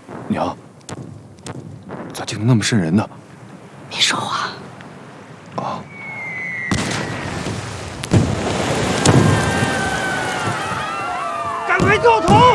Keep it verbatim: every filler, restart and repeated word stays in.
娘，咋惊得那么瘆人呢？ 别说话。 啊！ 赶快掉头！